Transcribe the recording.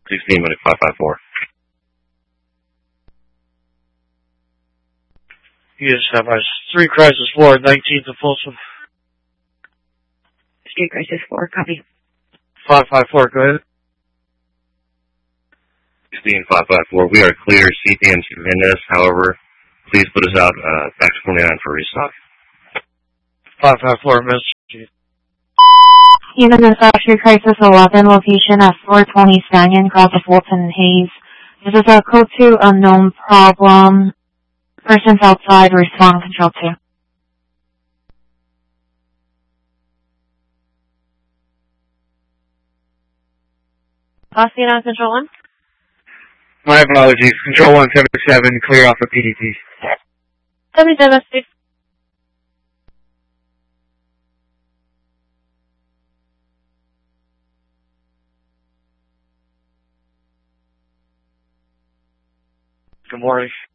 16 minute 554. Yes, have I 3 Crisis 4, 19th of Folsom. 3 Crisis 4, copy. 554, go ahead. 16 554, we are clear. CPM to Mendes, however, please put us out back to 49 for restock. 554, Mr. Even in Factory Crisis 11, location at 420 Stanton, Cross of Fulton Hayes. This is a code 2 unknown problem. Persons outside, respond control 2. Austin on control 1. My apologies. Control 177, clear off of PDT. 77, Steve. Good morning.